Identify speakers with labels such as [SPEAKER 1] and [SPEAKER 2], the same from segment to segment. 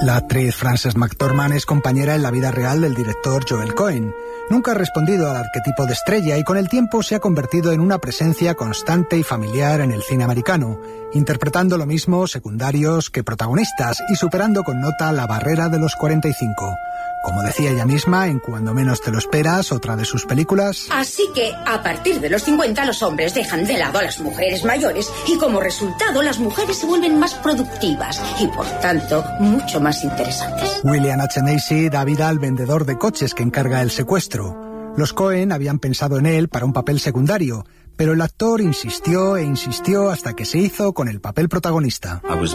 [SPEAKER 1] La actriz Frances McDormand es compañera en la vida real del director Joel Cohen. Nunca ha respondido al arquetipo de estrella y con el tiempo se ha convertido en una presencia constante y familiar en el cine americano, interpretando lo mismo secundarios que protagonistas y superando con nota la barrera de los 45. Como decía ella misma en Cuando menos te lo esperas, otra de sus películas.
[SPEAKER 2] Así que, a partir de los 50, los hombres dejan de lado a las mujeres mayores y como resultado las mujeres se vuelven más productivas y, por tanto, mucho más interesantes.
[SPEAKER 1] William H. Macy da vida al vendedor de coches que encarga el secuestro. Los Cohen habían pensado en él para un papel secundario, pero el actor insistió e insistió hasta que se hizo con el papel protagonista.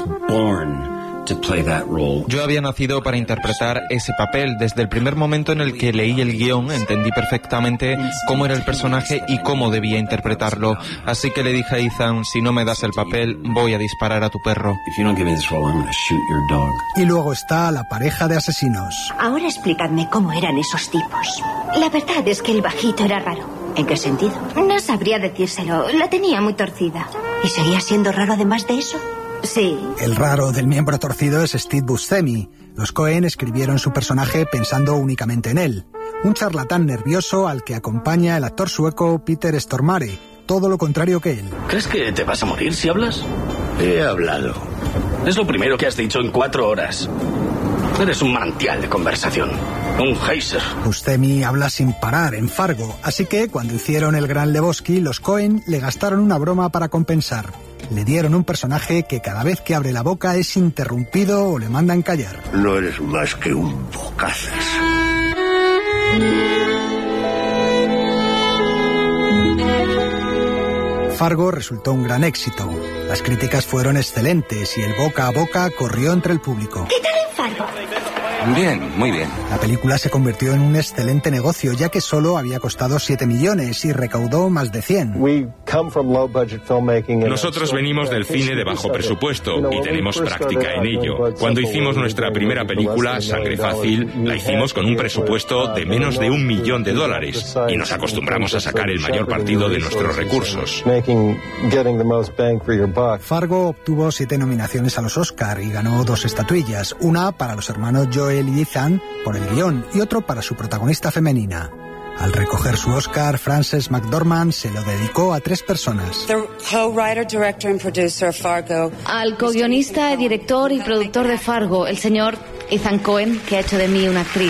[SPEAKER 3] Yo había nacido para interpretar ese papel. Desde el primer momento en el que leí el guión, entendí perfectamente cómo era el personaje y cómo debía interpretarlo. Así que le dije a Ethan, si no me das el papel, voy a disparar a tu perro.
[SPEAKER 1] Y luego está la pareja de asesinos.
[SPEAKER 4] Ahora explicadme cómo eran esos tipos. La verdad es que el bajito era raro. ¿En qué sentido? No sabría decírselo. La tenía muy torcida. ¿Y seguía siendo raro además de eso? Sí.
[SPEAKER 1] El raro del miembro torcido es Steve Buscemi. Los Cohen escribieron su personaje pensando únicamente en él. Un charlatán nervioso al que acompaña el actor sueco Peter Stormare. Todo lo contrario que él.
[SPEAKER 5] ¿Crees que te vas a morir si hablas? He hablado. Es lo primero que has dicho en 4 horas. Eres un manantial de conversación. Un geyser.
[SPEAKER 1] Buscemi habla sin parar en Fargo, así que cuando hicieron El Gran Lebowski, los Cohen le gastaron una broma para compensar. Le dieron un personaje que cada vez que abre la boca es interrumpido o le mandan callar.
[SPEAKER 6] No eres más que un bocazas.
[SPEAKER 1] Fargo resultó un gran éxito. Las críticas fueron excelentes y el boca a boca corrió entre el público.
[SPEAKER 4] ¿Qué tal en Fargo?
[SPEAKER 3] Bien, muy bien.
[SPEAKER 1] La película se convirtió en un excelente negocio, ya que solo había costado 7 millones y recaudó más de 100.
[SPEAKER 7] Nosotros venimos del cine de bajo presupuesto y tenemos práctica en ello. Cuando hicimos nuestra primera película, Sangre Fácil, la hicimos con un presupuesto de menos de $1 millón y nos acostumbramos a sacar el mayor partido de nuestros recursos.
[SPEAKER 1] Fargo obtuvo 7 nominaciones a los Oscar y ganó 2 estatuillas, una para los hermanos Joel y Ethan por el guión y otro para su protagonista femenina. Al recoger su Oscar, Frances McDormand se lo dedicó a 3 personas.
[SPEAKER 8] Al co-guionista, director y productor de Fargo, el señor Ethan Cohen, que ha hecho de mí una actriz.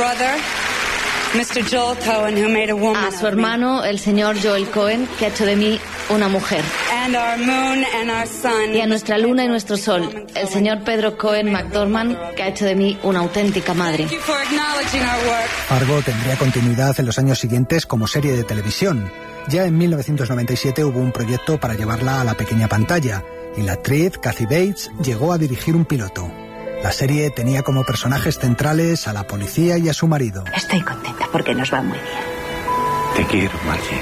[SPEAKER 8] A su hermano, el señor Joel Cohen, que ha hecho de mí una mujer. Y a nuestra luna y nuestro sol, el señor Pedro Cohen McDormand, que ha hecho de mí una auténtica madre.
[SPEAKER 1] Fargo tendría continuidad en los años siguientes como serie de televisión. Ya en 1997 hubo un proyecto para llevarla a la pequeña pantalla, y la actriz Kathy Bates llegó a dirigir un piloto. La serie tenía como personajes centrales a la policía y a su marido.
[SPEAKER 4] Estoy contenta porque nos va muy bien.
[SPEAKER 5] Te quiero, Margie.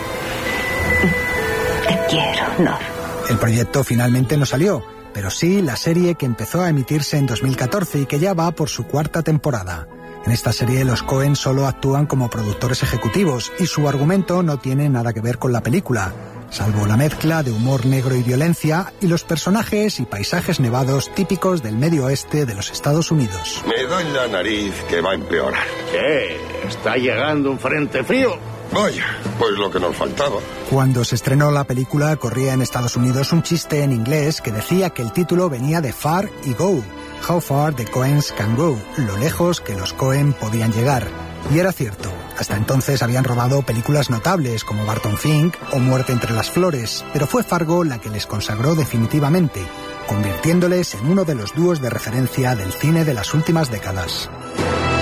[SPEAKER 4] Te quiero, Nor.
[SPEAKER 1] El proyecto finalmente no salió, pero sí la serie que empezó a emitirse en 2014 y que ya va por su 4ª temporada. En esta serie los Cohen solo actúan como productores ejecutivos y su argumento no tiene nada que ver con la película, salvo la mezcla de humor negro y violencia y los personajes y paisajes nevados típicos del medio oeste de los Estados Unidos.
[SPEAKER 6] Me doy la nariz que va a empeorar.
[SPEAKER 5] ¿Qué? ¿Está llegando un frente frío?
[SPEAKER 6] Vaya, pues lo que nos faltaba.
[SPEAKER 1] Cuando se estrenó la película corría en Estados Unidos un chiste en inglés que decía que el título venía de Far y Go, How Far the Coens Can Go, lo lejos que los Cohen podían llegar. Y era cierto, hasta entonces habían rodado películas notables como Barton Fink o Muerte entre las flores, pero fue Fargo la que les consagró definitivamente, convirtiéndoles en uno de los dúos de referencia del cine de las últimas décadas.